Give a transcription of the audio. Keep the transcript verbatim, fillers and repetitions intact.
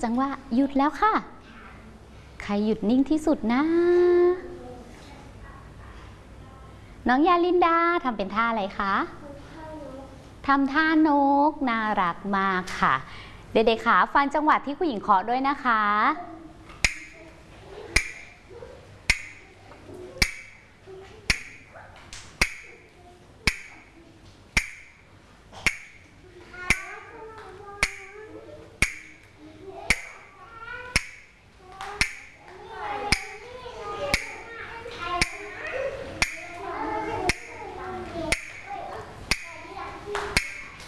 จังหวะหยุดแล้วค่ะใครหยุดนิ่งที่สุดนะน้องยาลินดาทำเป็นท่าอะไรคะทำท่านกน่ารักมากค่ะเด็กๆขาฟังจังหวะที่ผู้หญิงเคาะด้วยนะคะ